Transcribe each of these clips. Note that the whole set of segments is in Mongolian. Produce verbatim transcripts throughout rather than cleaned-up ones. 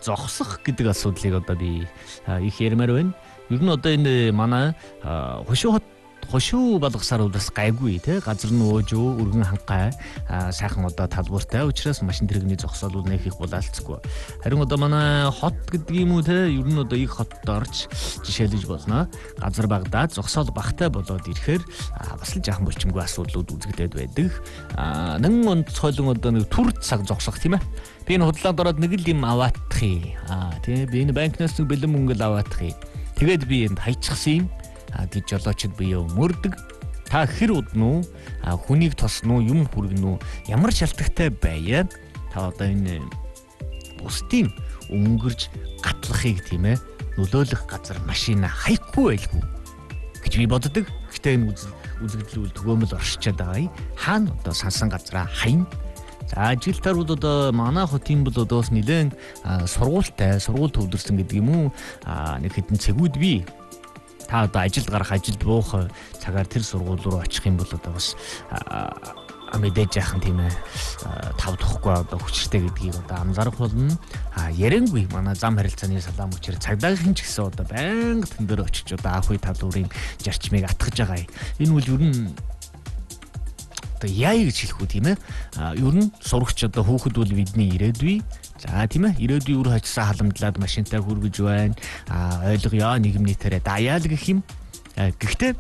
зогсох гэдэг асуудлыг одоо би их ярмаар байна. Ер нь одоо энэ манай хошуу хот хошуу болгосаар бол бас гайгүй те газар нь өөжөө өргөн хангай сайхан одоо талбартай учраас машин тэрэгний зогсоол үнэх их болаалцгүй. Харин одоо манай хот гэдэг юм уу те ер нь одоо их хотод орж жишээлж болно. Газар багдаад зогсоол багтай болоод ирэхээр бас л жаахан булчимгүй асуудлууд үзэгдээд байдаг. Нэн онцгойлон одоо нэг түр цаг зогсох тийм ээ. Би энэ худлаанд ороод нэг л юм аваадахыг аа тийм би энэ банкнаас нэг бэлэн мөнгө л аваадахыг. Тэгээд би энд хайчихсан юм. Гэж жолоочд бие өмөрдөг. Та хэр уднуу хүнийг тосноо юм хүргэнүү ямар шалтгатай байя. Та одоо энэ бусдын өнгөрж гатлахыг тийм ээ нөлөөлөх газар машина хайхгүй байлгүй гэж би боддог. Гэтэ энэ үзэгдлүүл төгөөмөл оршичаад байгаа юм. Хаана одоо сансан газараа хайн. За ажилтнууд одоо манай хотын бол одоос нэлээд сургуультай сургууль төвлөрсөн гэдэг юм уу. Нэг хэдэн цэгүүд бий. Та одоо ажилд гарах ажилд буух цагаар тэр сургууль руу очих юм бол одоо бас мэдээж яахан тийм ээ тав тухгүй одоо хүчтэй гэдгийг одоо анзаарах болно. А ярэнгүй манай зам харилцааны салаам хүчээр цагдаагийн ч гэсэн одоо байнга тэн дээр очиж одоо аах үе талуурын зарчмыг атгаж байгаа. Энэ үл ер нь одоо яа гэж хэлэх үү тийм ээ. Ер нь сурагч одоо хүүхэд бол бидний ирээдүй. За тийм ээ ирээдүйн үр хачсан халамтлаад машинтай хүргэж байна. А ойлгоё нийгэм нийтээрээ даяал гэх юм. Гэхдээ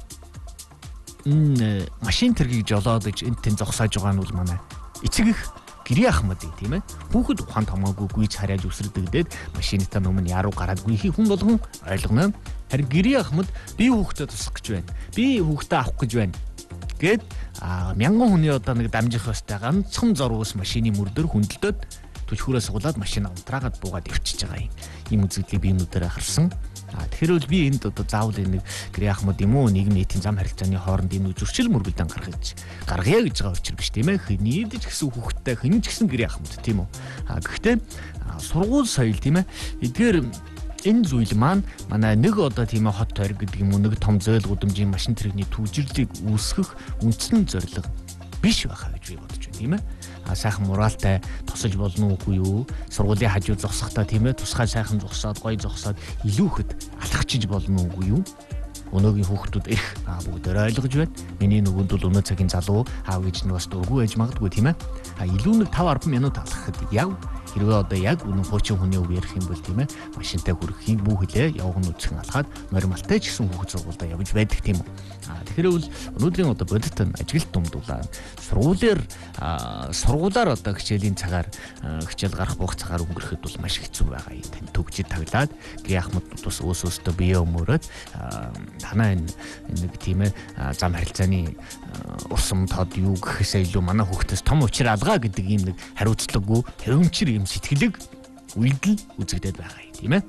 энэ машин тэргийг жолоод иж энэ тэн зогсоож байгаа нь бол манай эцэг их гэрээ ахмад тийм ээ. Хүүхэд ухаан томоогүй гүйж хараад өсрдөгдөөд машинтаа өмнө яруу гараадгүй хий хүн болгон ойлгоно. Харин гэрээ ахмад би хүүхдэд тусах гэж байна. Би хүүхдээ авах гэж байна. Гэт мянган хүний одоо нэг дамжих хөстэй ганцхан зургуус машины мөрдөр хүндэлдөөд түлхүүрээ суглаад машин унтраагаад буугаад өвчиж байгаа юм. Ийм үзэгдлийг би нүдээр харсан. А тэгэхээр бол би энд одоо заавал нэг гэрээ ахмад юм уу нийгэм нийтийн зам харилцааны хооронд энэ зөрчил мөргөлдөн гаргаж гаргая гэж байгаа учраас биш тийм ээ. Нийт ч гэсэн хүүхдтэй хэн ч гэсэн гэрээ ахмад тийм үү. А гэхдээ сургууль соёл тийм ээ. Эдгээр энэ зүйл маань манай нэг одоо тийм ээ хот тойрог гэдэг юм уу нэг том зөөл гудамжийн машин тэрэгний түвжирлийг үүсгэх үндсэн зорилго биш байхаа гэж би бодож байна тийм ээ. А сайхан моралтай тусалж болно уугүй юу? Сургуулийн хажуу зогсохдоо тийм ээ тусгай сайхан зогсоод гоё зогсоод илүү ихэд алхачиж болно уугүй юу? Өнөөгийн хүүхдүүд их бүгдээр ойлгож байна. Миний нөгөөнд бол өнөө цагийн залуу аав гэж нь бас дургүй байж магадгүй тийм ээ. А илүү нэг five ten минут алхахад яг хэрвээ одоо яг үнэн хуучин хүний үг ярих юм бол тийм ээ машинтай хүрэхийн бүү хилээ явган үсгэн алхаад нормалтай ч гэсэн хүүхэд сургуультай явж байдаг тийм үү. А тэгэхээр бол өнөөдрийн одоо бодит ажилт думдуулаа сургуулиар сургуулаар одоо хичээлийн цагаар хичээл гарах буух цагаар өнгөрөхөд бол маш хэцүү байгаа юм. Тань төгжид таглаад гэрээ ахмад бас өөс өөстөө бие өмөрөөд танаа энэ нэг тийм ээ зам харилцааны урсам тод юу гэхээсээ илүү манай хүүхдээс том учир алгаа гэдэг ийм нэг хариуцлагагүй хөвмчр юм сэтгэлэг үйлдэл үзэгдээд байгаа юм тийм ээ.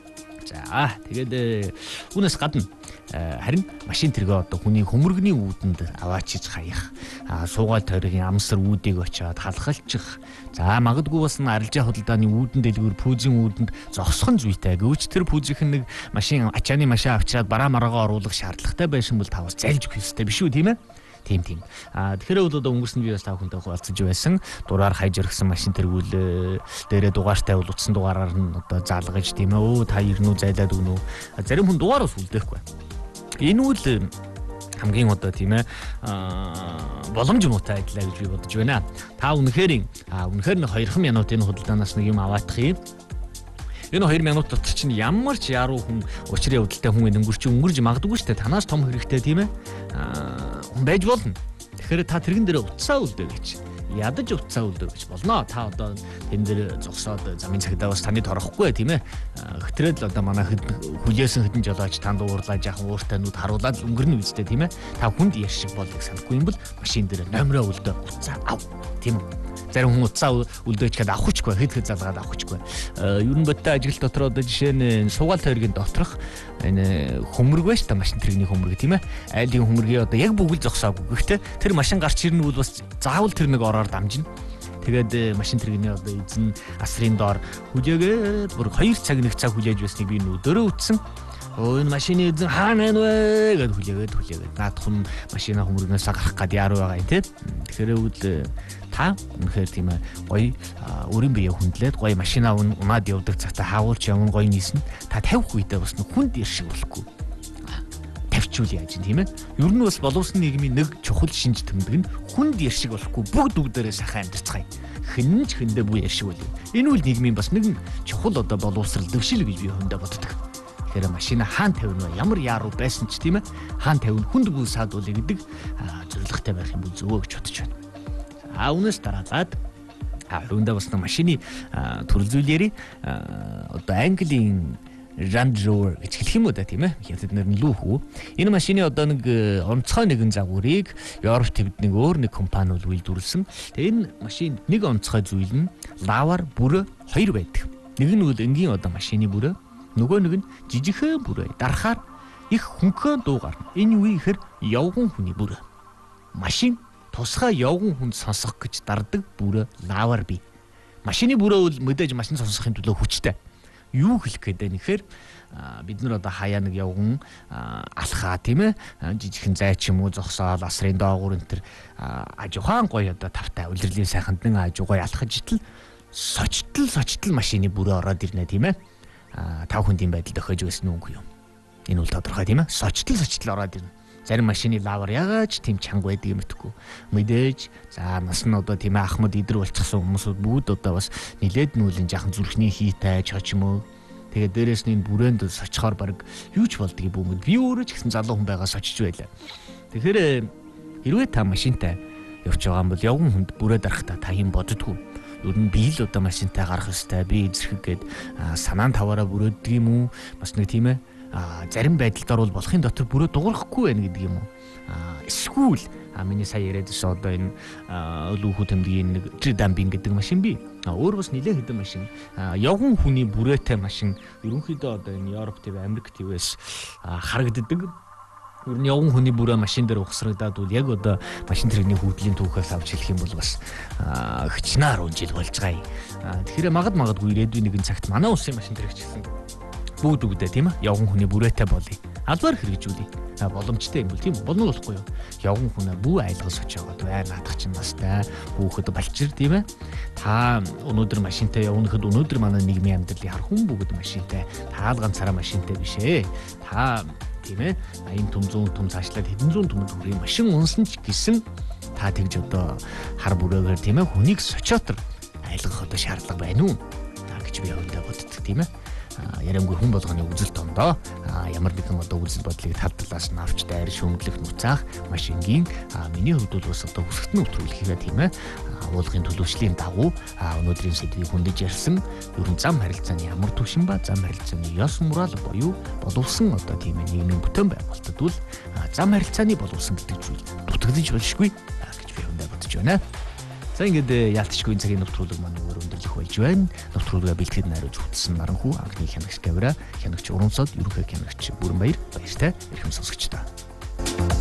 За тэгээд үүнээс гадна харин машин тэргээ одоо хүний хөмөргөний үүдэнд аваачиж хаях суугаал тойргийн амсар үүдийг очиод халахалчих. За магадгүй бас арилжаа худалдааны үүдэн дэлгүүр пүүзийн үүдэнд зогсох нь зүйтэй. Гэвч тэр пүүзийнх нь нэг машин ачааны машин авчираад бараа мараагаа оруулах шаардлагатай байсан бол таваас зайлж өгөх ёстой биш үү тийм ээ. Тийм тийм. А тэгэхээр бол одоо өнгөрсөн би бас тав хүнтэй хуваалцаж байсан. Дураар хайж өргсөн машин тэргүүл дээрээ дугаартай бол утсан дугаараар нь одоо заалгаж тийм ээ. Өө та ирнүү зайлаад өгнө үү. Зарим хүн дугаараас үлдээхгүй. Энэ үл хамгийн одоо тийм ээ боломж муутай ажиллаа гэж би бодож байна. Та үнэхээр үнэхээр two минутын худалдаанаас нэг юм аваадах юм. Энэ two минут дотор чинь ямар ч яруу хүн учрын өвдөлтэй хүн өнгөрч өнгөрж магадгүй шүү дээ. Танаас том хэрэгтэй тийм ээ. Хүн байж болно. Тэгэхээр та тэрэн дээр утсаа үлдээ гэж. Ядаж утсаа үлдээ гэж болно. Та одоо тэн дээр зогсоод замын цагдаа бас таны торохгүй тийм ээ. Хэтрээд л одоо манай хүлээсэн хэдэн жолооч танд уурлаа жаахан ууртай нүд харуулаад өнгөрнө үстэй тийм ээ. Та хүнд яш шиг болдог санахгүй юм бол машин дээр номероо үлдээ утсаа ав тийм үү. Зарим хүн утсаа үлдээчгээд авахчгүй хэд хэд залгаад авахчгүй. Ер нь бодтой ажил дотор одоо жишээ нь суугаал тойргийн доторх энэ хөмөрг байж та машин тэрэгний хөмөрг тийм ээ. Айлын хөмөргийг одоо яг бүгд зогсоогүй. Гэхдээ тэр машин гарч ирнэ бол бас заавал тэр нэг ороор дамжина. Тэгээд машин тэрэгний одоо эзэн асрын доор хүлээгээд бүр хоёр цаг нэг цаг хүлээж байсныг би нүдөрөө үтсэн. Өө энэ машины эзэн хаана вэ гэж хүлээгээд хүлээгээд наадах нь машина хөмөргнөөс гарах гад яруу байгаа юм тий. Тэгэхээр үл та үнэхээр тийм ээ гоё өрийн бие хүндлээд гоё машина унаад явдаг цагта хаагуулч явна гоё нисэн та тавих үедээ бас хүнд ир шиг болохгүй. Тавьчул яаж юм тийм ээ. Ер нь бас боловсон нийгмийн нэг чухал шинж тэмдэг нь хүнд ир шиг болохгүй бүгд бүгдээрээ сайхан амьдарцгаая. Хэн ч хэндээ бүх ир шиг болов. Энэ үл нийгмийн бас нэг чухал одоо боловсрал дэвшил гэж би хүндээ боддог. Тэгэхээр машина хаан тавина ямар яруу байсан ч тийм ээ хаан тавин хүнд бүх саадуулъя гэдэг зорилготой байх юм бол зөвөө гэж бодож байна. А үүнээс дараагаад үүндээ бас нэг машины төрөл зүйл яри одоо Английн Land Rover гэж хэлэх юм уу да тийм ээ. Хятад нэр нь лүүхүү. Энэ машины одоо нэг онцгой нэгэн загварыг Европ төвд нэг өөр нэг компани бол үйлдвэрлэсэн. Тэгээ энэ машин нэг онцгой зүйл нь лавар бүрэ хоёр байдаг. Нэг нь бол энгийн одоо машины бүрэ, нөгөө нэг нь жижигхэн бүрэ. Дарахаар их хөнгөн дуугаар. Энэ юу ихээр явган хүний бүрэ. Машин тусгай явган хүнд сонсох гэж дардаг бүрэ лавар бий. Машины бүрэ бол мэдээж машин сонсохын төлөө хүчтэй. Юу хэлэх гээд байна гэхээр бид нар одоо хаяа нэг явган алхаа тийм ээ жижигхэн зай ч юм уу зогсоол асрын доогуур энэ төр ажухаан гоё одоо тавтай улирлын сайханд нэг ажугой алхаж итэл сочтол сочтол машины бүрээ ороод ирнэ тийм ээ тав хүндийн байдал дохиож байсан үгүй юу энэ бол тодорхой тийм ээ сочтол сочтол ороод ирнэ. Зарим машины лавар яагаад тийм чанга байдаг юм бэ? Мэдээж за нас нь одоо тийм ээ ахмад идэр болчихсон хүмүүсүүд бүгд одоо бас нилээд нүүлэн жахан зүрхний хийтэй ч ч юм уу. Тэгээд дээрээс нь энэ бүрээнд сочхоор баг юу ч болдгийг бүүмэд би өөрөө ч гэсэн залуу хүн байгаа сочж байлаа. Тэгэхээр хэрвээ та машинтай явж байгаа юм бол явган хүнд бүрээ дарахтаа та юм боддгоо. Ер нь би л одоо машинтай гарах ёстой би эзэрхэг гээд санаан таваараа бүрөөдөг юм уу? Бас нэг тийм ээ А зарим байдалд орвол болохын дотор бүрөө дуурахгүй байна гэдэг юм уу? А эсвэл а миний сая яриад байсан одоо энэ лүүхүү тэмдгийн нэг дамбинг гэдэг машин бий. А өөр бас нэлээд хэдэн машин. А явган хүний бүрээтэй машин ерөнхийдөө одоо энэ Европ төв Америк төвөөс харагддаг. Ер нь явган хүний бүрээ машин дээр ухсрагдаад бол яг одоо машин тэрэгний хүүдлийн түүхээс авч хэлэх юм бол бас хчнаар унжил болж байгаа юм. Тэгэхээр магад магадгүй ирээдүйн нэгэн цагт манай улсын машин тэрэгчсэн бүгд үгдээ тийм ээ явган хүний бүрээтэй болъё. Албаар хэрэгжүүлье. А боломжтой юм бол тийм үү? Болно болохгүй юу? Явган хүнээ бүү айлгаж очиод бай наадах чинь настай хүүхэд балчир тийм ээ. Та өнөөдөр машинтай явнахад өнөөдөр манай нийгмийн амьдралыг харах хүн бүгд машинтай. Таал ганцаараа машинтай биш ээ. Та тийм ээ аян том зүүн том цаашлаад хэдэн зуун төмөд хүрээ машин унсан ч гэсэн та тэгж одоо хар бүрээгээр тийм ээ хүнийг сочиотор айлгах одоо шаардлага байна уу? Та гэж би өөртөө боддог тийм ээ. Ярамгүй хүн болгоны үзэл тондоо ямар нэгэн одоо үзэл бодлыг тал талаас нь авч дайр шөмглөх нуцаах машингийн миний хувьд бол бас одоо хүсэгт нь өтрүүлэхээ тийм ээ уулгын төлөвшлийн дагуу өнөөдрийн сэдвийг хүндэж ярьсан ерөн зам харилцааны ямар түвшин ба зам харилцааны ёс мурал буюу боловсон одоо тийм ээ нийгмийн бүтээн байгуулалтад бол зам харилцааны боловсон гэдэг зүйл дутагдж болшгүй гэж би хүндээ бодож байна. За ингээд яалтчгүй цагийн нэвтрүүлэг маань өөр өндөрлөх болж байна. Нэвтрүүлгээ бэлтгэхэд найруулж хөтлсөн Наранхүү анхны хянагч камера, хянагч Урамсод, ерөнхий хянагч Бүрэнбаяр баяртай эрхэм сонсогчдоо.